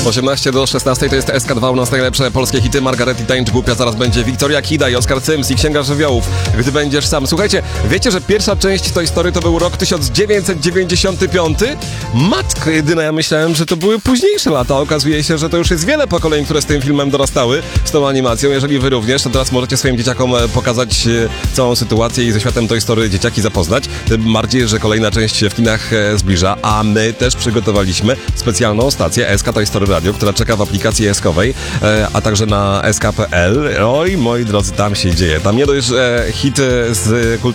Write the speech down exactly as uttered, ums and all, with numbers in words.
osiemnaście do szesnastej to jest S K dwa, u nas najlepsze polskie hity. Margaret i Tańcz Głupia, zaraz będzie Wiktoria Kida i Oskar Cyms i Księga Żywiołów, Gdy będziesz sam. Słuchajcie, wiecie, że pierwsza część tej historii to był rok tysiąc dziewięćset dziewięćdziesiąty piąty? Matko jedyna, ja myślałem, że to były późniejsze lata. Okazuje się, że to już jest wiele pokoleń, które z tym filmem dorastały, z tą animacją. Jeżeli wy również, to teraz możecie swoim dzieciakom pokazać całą sytuację i ze światem Toy Story dzieciaki zapoznać. Tym bardziej, że kolejna część się w kinach zbliża, a my też przygotowaliśmy specjalną stację S K Toy Story Radio, która czeka w aplikacji eskowej, a także na S K kropka P L. Oj, moi drodzy, tam się dzieje. Tam nie dość, że hity z kultu